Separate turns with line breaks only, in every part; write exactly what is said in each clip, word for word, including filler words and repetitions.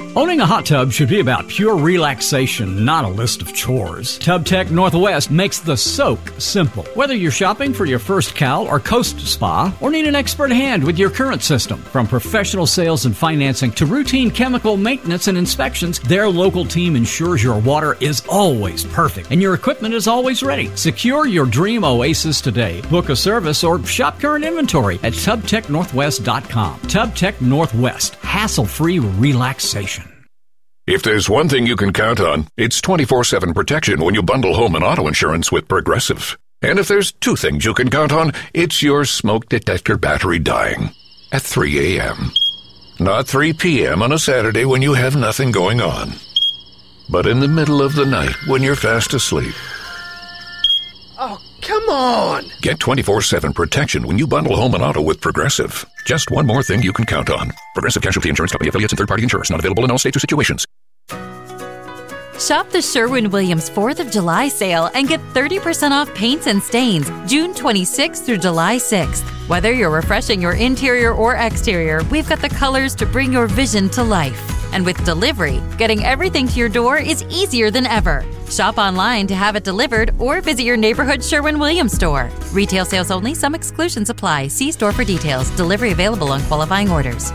Owning a hot tub should be about pure relaxation, not a list of chores. TubTech Northwest makes the soak simple. Whether you're shopping for your first Cal or Coast Spa, or need an expert hand with your current system, from professional sales and financing to routine chemical maintenance and inspections, their local team ensures your water is always perfect and your equipment is always ready. Secure your dream oasis today. Book a service or shop current inventory at tub tech northwest dot com. TubTech Northwest, hassle-free relaxation.
If there's one thing you can count on, it's twenty-four seven protection when you bundle home and auto insurance with Progressive. And if there's two things you can count on, it's your smoke detector battery dying at three a.m. Not three p.m. on a Saturday when you have nothing going on, but in the middle of the night when you're fast asleep.
Oh, come on!
Get twenty-four seven protection when you bundle home and auto with Progressive. Just one more thing you can count on. Progressive Casualty Insurance Company, affiliates, and third-party insurers. Not available in all states or situations.
Shop the Sherwin-Williams fourth of July sale and get thirty percent off paints and stains June twenty-sixth through July sixth. Whether you're refreshing your interior or exterior, we've got the colors to bring your vision to life. And with delivery, getting everything to your door is easier than ever. Shop online to have it delivered or visit your neighborhood Sherwin-Williams store. Retail sales only. Some exclusions apply. See store for details. Delivery available on qualifying orders.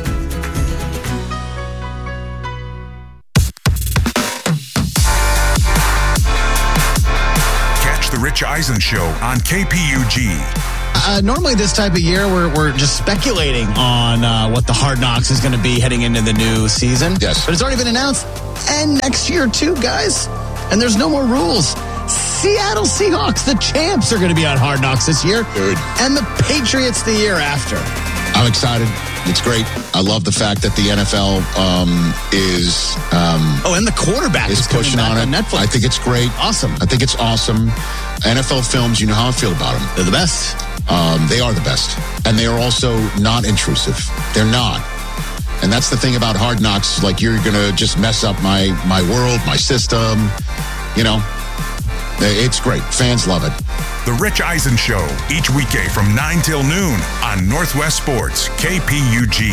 Catch the Rich Eisen Show on K P U G.
Uh, normally this type of year, we're, we're just speculating on uh, what the Hard Knocks is going to be heading into the new season.
Yes.
But it's already been announced. And next year, too, guys. And there's no more rules. Seattle Seahawks, the champs, are going to be on Hard Knocks this year.
Good.
And the Patriots the year after.
I'm excited. It's great. I love the fact that the N F L um, is... Um,
oh, and the quarterback is,
is pushing on it.
on Netflix.
I think it's great.
Awesome.
I think it's awesome. N F L films, you know how I feel about them.
They're the best.
Um, they are the best. And they are also not intrusive. They're not. And that's the thing about Hard Knocks. Like, you're going to just mess up my, my world, my system. You know, it's great. Fans love it.
The Rich Eisen Show, each weekday from nine till noon on Northwest Sports, K P U G.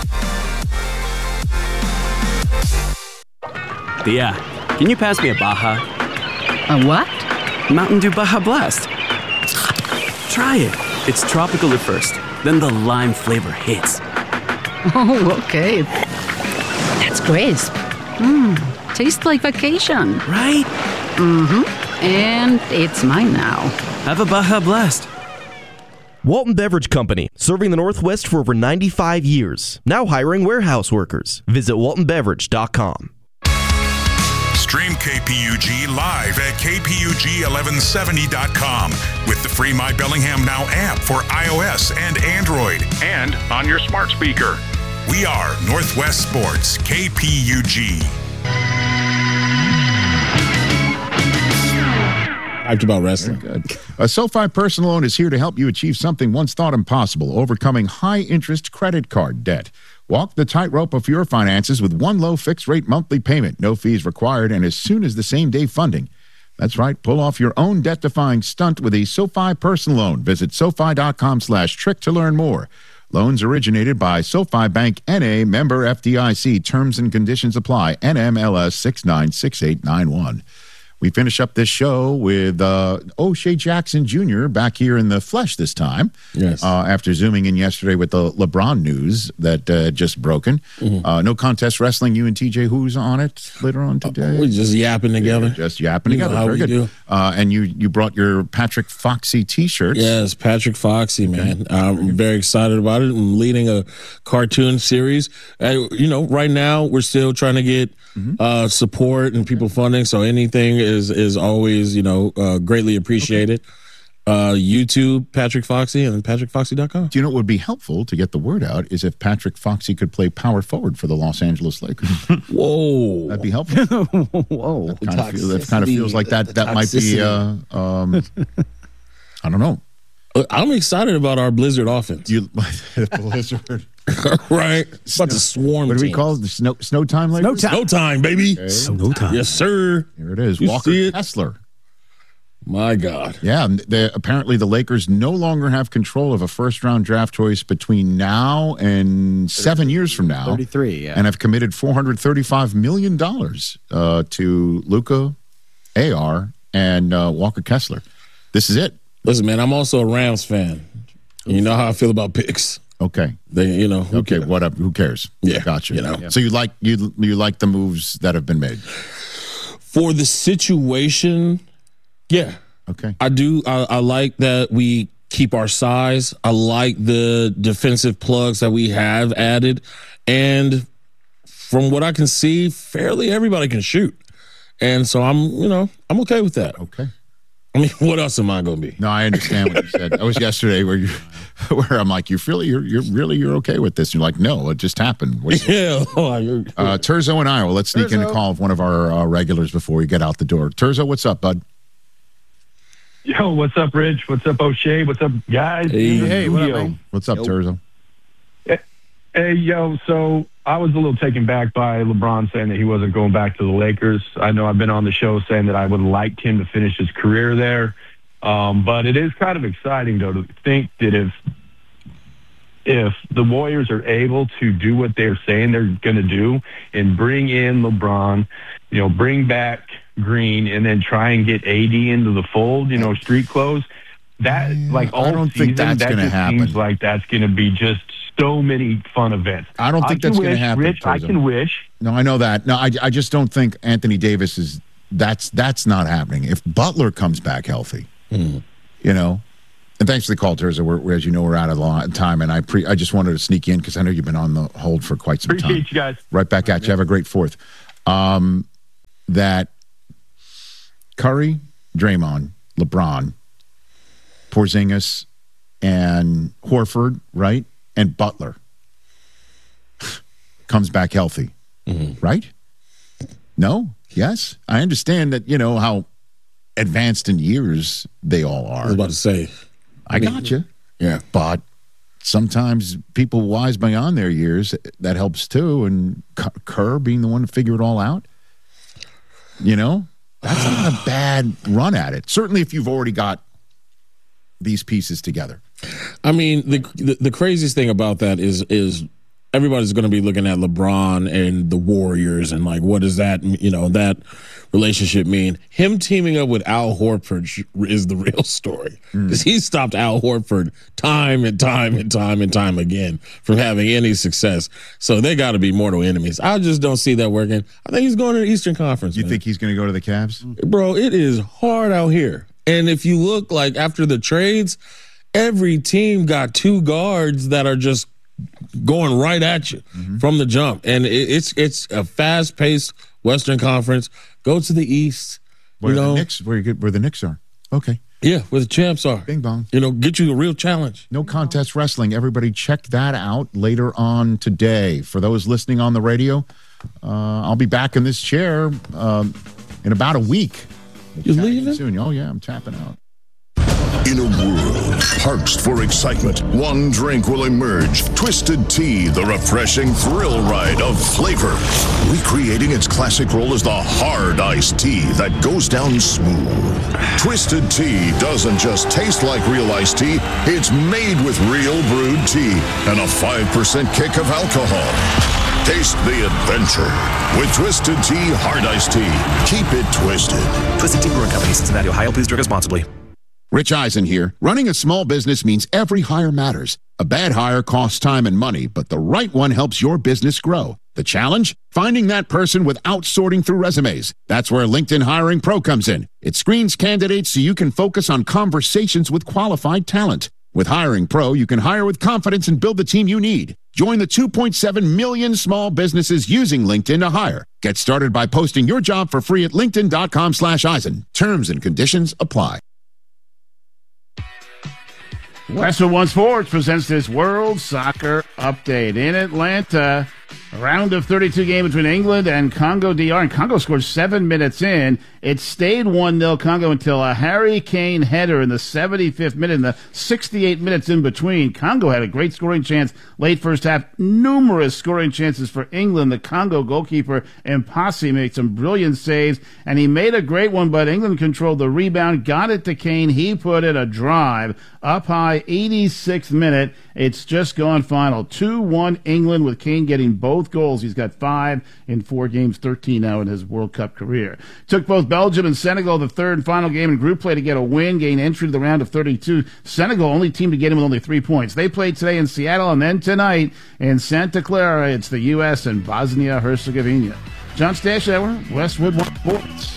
Thea, can you pass me a Baja?
A what?
Mountain Dew Baja Blast. Try it. It's tropical at first, then the lime flavor hits.
Oh, okay. That's crisp. Mmm, tastes like vacation.
Right?
Mm-hmm. And it's mine now.
Have a Baja Blast.
Walton Beverage Company, serving the Northwest for over ninety-five years. Now hiring warehouse workers. Visit walton beverage dot com.
Stream K P U G live at k p u g eleven seventy dot com with the free My Bellingham Now app for iOS and Android and on your smart speaker. We are Northwest Sports, K P U G.
Hyped about wrestling.
Very good. A SoFi Personal Loan is here to help you achieve something once thought impossible, overcoming high-interest credit card debt. Walk the tightrope of your finances with one low fixed-rate monthly payment, no fees required, and as soon as the same-day funding. That's right. Pull off your own debt-defying stunt with a SoFi Personal Loan. Visit sofi dot com slash trick to learn more. Loans originated by SoFi Bank N A, member F D I C. Terms and conditions apply. N M L S six nine six eight nine one. We finish up this show with uh, O'Shea Jackson Junior back here in the flesh this time.
Yes.
Uh, after zooming in yesterday with the LeBron news that uh, just broken. Mm-hmm. Uh, no contest wrestling. You and T J Who's on it later on today.
Uh, we're just yapping together.
Yeah, just yapping
you
together.
Know how
Very
we
good.
Do.
Uh, and you you brought your Patrick Foxy T-shirts.
Yes, Patrick Foxy, man. Okay. I'm very excited about it. I'm leading a cartoon series. Uh, you know, right now we're still trying to get mm-hmm. uh, support and people funding. So anything is is always, you know, uh, greatly appreciated. Okay. Uh, YouTube, Patrick Foxy, and patrick foxy dot com.
Do you know what would be helpful to get the word out is if Patrick Foxy could play power forward for the Los Angeles Lakers.
Whoa.
That'd be helpful.
Whoa.
That kind, of, feel, that kind of feels like that, that might be, uh, um, I don't know.
I'm excited about our Blizzard offense.
You, Blizzard.
Right. It's about to swarm.
What do we
teams.
call it? The snow, snow time Lakers?
Snow time. Snow time, baby.
Okay.
Snow time. Yes, sir.
Here it is.
You
Walker Kessler.
My God.
Yeah, they, apparently the Lakers no longer have control of a first-round draft choice between now and seven years from now.
thirty-three, yeah.
And have committed four hundred thirty-five million dollars uh, to Luka, A R, and uh, Walker Kessler. This is it.
Listen, man, I'm also a Rams fan. You know how I feel about picks.
Okay.
They, you know.
Okay, cares? what up? Who cares?
Yeah.
Gotcha.
You know.
Yeah. So you like you you like the moves that have been made?
For the situation, yeah.
Okay.
I do. I, I like that we keep our size. I like the defensive plugs that we have added. And from what I can see, fairly everybody can shoot. And so I'm, you know, I'm okay with that.
Okay.
I mean, what else am I going to be?
No, I understand what you said. That was yesterday where you, where I'm like, you really, you're, you're really, you're okay with this. And you're like, no, it just happened. What's
yeah.
uh, Terzo and I, well, let's sneak Terzo. in a call of one of our uh, regulars before we get out the door. Terzo, what's up, bud?
Yo, what's up, Rich? What's up, O'Shea? What's up, guys?
Hey, hey what up, man? What's up, yo. Terzo?
Hey, yo, so I was a little taken back by LeBron saying that he wasn't going back to the Lakers. I know I've been on the show saying that I would have liked him to finish his career there. Um, but it is kind of exciting, though, to think that if if the Warriors are able to do what they're saying they're going to do and bring in LeBron, you know, bring back Green, and then try and get A D into the fold, you know, street clothes, that, yeah, like, all
I don't
season,
think that's
that
going to
just
happen.
seems like that's going to be just so many fun events.
I don't think
I
that's going to
wish,
happen.
Rich, I can wish.
No, I know that. No, I, I just don't think Anthony Davis is. That's that's not happening. If Butler comes back healthy,
mm.
you know. And thanks for the call, Terza. We're, we're, as you know, we're out of the time, and I pre. I just wanted to sneak in because I know you've been on the hold for quite some
Appreciate
time.
Appreciate you guys.
Right back at you. Have a great fourth. Um, that Curry, Draymond, LeBron, Porzingis, and Horford, right, and Butler comes back healthy,
mm-hmm.
right? No? Yes? I understand that, you know, how advanced in years they all are.
I was about to say.
I, I mean, got you.
Yeah.
But sometimes people wise beyond their years, that helps too. And Kerr being the one to figure it all out, you know, that's not a bad run at it. Certainly if you've already got these pieces together.
I mean, the the, the craziest thing about that is is everybody's going to be looking at LeBron and the Warriors and like, what does that, you know, that relationship mean? Him teaming up with Al Horford is the real story because mm. he stopped Al Horford time and time and time and time again from having any success. So they got to be mortal enemies. I just don't see that working. I think he's going to the Eastern Conference.
You
man.
think he's going to go to the Cavs?
Bro, it is hard out here. And if you look like after the trades, every team got two guards that are just going right at you mm-hmm. from the jump. And it, it's it's a fast-paced Western Conference. Go to the East.
Where
you know,
the Knicks, where, you get, where the Knicks are. Okay.
Yeah, where the champs are.
Bing bong.
You know, get you a real challenge.
No Contest Wrestling. Everybody check that out later on today. For those listening on the radio, uh, I'll be back in this chair um, in about a week.
You're leaving?
Soon. Oh, yeah, I'm tapping out.
In a world parched for excitement, one drink will emerge. Twisted Tea, the refreshing thrill ride of flavor. Recreating its classic role as the hard iced tea that goes down smooth. Twisted Tea doesn't just taste like real iced tea, it's made with real brewed tea and a five percent kick of alcohol. Taste the adventure with Twisted Tea Hard Iced Tea. Keep it twisted.
Twisted Tea Brewing Company, Cincinnati, Ohio. Please drink responsibly.
Rich Eisen here. Running a small business means every hire matters. A bad hire costs time and money, but the right one helps your business grow. The challenge? Finding that person without sorting through resumes. That's where LinkedIn Hiring Pro comes in. It screens candidates so you can focus on conversations with qualified talent. With Hiring Pro, you can hire with confidence and build the team you need. Join the two point seven million small businesses using LinkedIn to hire. Get started by posting your job for free at linkedin.com slash Eisen. Terms and conditions apply.
Westwood One Sports presents this World Soccer Update. In Atlanta,
Round of thirty-two game between England and Congo D R, and Congo scored seven minutes in. It stayed one nil Congo until a Harry Kane header in the seventy-fifth minute, in the sixty-eight minutes in between. Congo had a great scoring chance late first half. Numerous scoring chances for England. The Congo goalkeeper, Mpasi, made some brilliant saves, and he made a great one, but England controlled the rebound, got it to Kane. He put in a drive up high, eighty-sixth minute. It's just gone final. two one England, with Kane getting both goals. He's got five in four games, thirteen now in his World Cup career. Took both Belgium and Senegal the third and final game in group play to get a win, gain entry to the round of thirty-two. Senegal, only team to get in with only three points. They played today in Seattle, and then tonight in Santa Clara, it's the U S and Bosnia-Herzegovina. John Stashower, Westwood One Sports.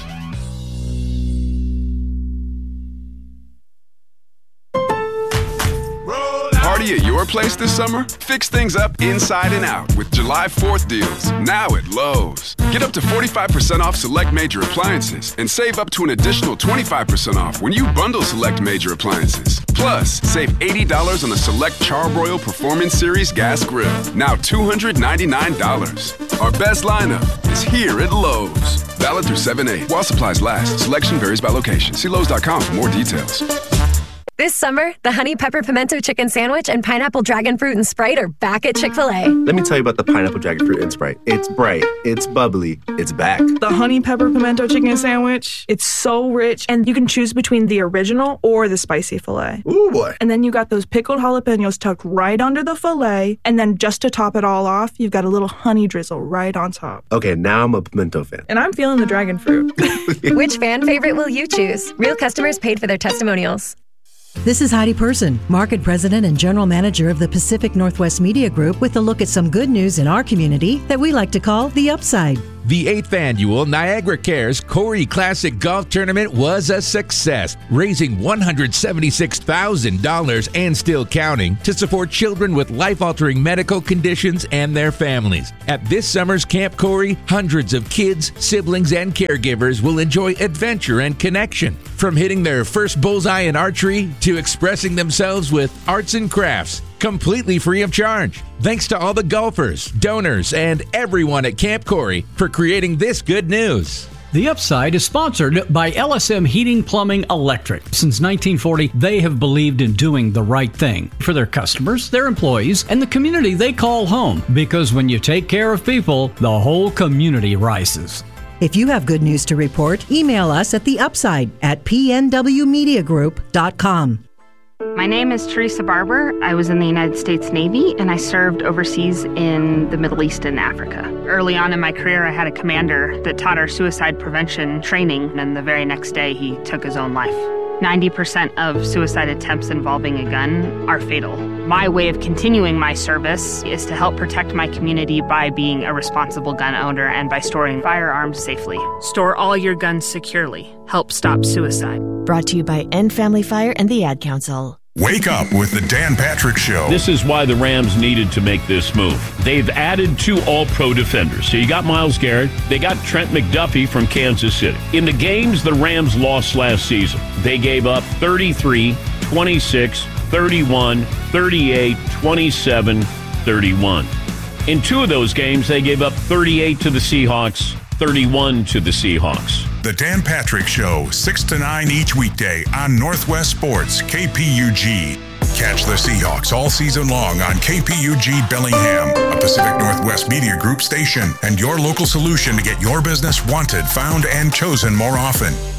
Party at your place this summer? Fix things up inside and out with July fourth deals, now at Lowe's. Get up to forty-five percent off select major appliances and save up to an additional twenty-five percent off when you bundle select major appliances. Plus, save eighty dollars on the select Charbroil Performance Series gas grill, now two hundred ninety-nine dollars. Our best lineup is here at Lowe's. Valid through seven eight. While supplies last, selection varies by location. See Lowe's dot com for more details.
This summer, the Honey Pepper Pimento Chicken Sandwich and Pineapple Dragon Fruit and Sprite are back at Chick-fil-A.
Let me tell you about the Pineapple Dragon Fruit and Sprite. It's bright, it's bubbly, it's back.
The Honey Pepper Pimento Chicken Sandwich, it's so rich, and you can choose between the original or the spicy filet.
Ooh, boy.
And then you got those pickled jalapenos tucked right under the filet, and then just to top it all off, you've got a little honey drizzle right on top.
Okay, now I'm a pimento fan.
And I'm feeling the dragon fruit.
Which fan favorite will you choose? Real customers paid for their testimonials.
This is Heidi Person, Market President and General Manager of the Pacific Northwest Media Group, with a look at some good news in our community that we like to call the upside.
The eighth annual Niagara Cares Corey Classic Golf Tournament was a success, raising one hundred seventy-six thousand dollars and still counting to support children with life-altering medical conditions and their families. At this summer's Camp Corey, hundreds of kids, siblings, and caregivers will enjoy adventure and connection. From hitting their first bullseye in archery to expressing themselves with arts and crafts, completely free of charge. Thanks to all the golfers, donors, and everyone at Camp Corey for creating this good news.
The Upside is sponsored by L S M Heating, Plumbing, Electric. Since nineteen forty, they have believed in doing the right thing for their customers, their employees, and the community they call home. Because when you take care of people, the whole community rises.
If you have good news to report, email us at the upside at p n w media group dot com.
My name is Teresa Barber. I was in the United States Navy, and I served overseas in the Middle East and Africa. Early on in my career, I had a commander that taught our suicide prevention training, and the very next day, he took his own life. ninety percent of suicide attempts involving a gun are fatal. My way of continuing my service is to help protect my community by being a responsible gun owner and by storing firearms safely. Store all your guns securely. Help stop suicide.
Brought to you by End Family Fire and the Ad Council.
Wake up with the Dan Patrick Show.
This is why the Rams needed to make this move. They've added two all-pro defenders. So you got Myles Garrett. They got Trent McDuffie from Kansas City. In the games the Rams lost last season, they gave up thirty-three, twenty-six, thirty-one, thirty-eight, twenty-seven, thirty-one. In two of those games, they gave up thirty-eight to the Seahawks, thirty-one to the Seahawks.
The Dan Patrick Show, six to nine each weekday on Northwest Sports, K P U G. Catch the Seahawks all season long on K P U G Bellingham, a Pacific Northwest Media Group station, and your local solution to get your business wanted, found, and chosen more often.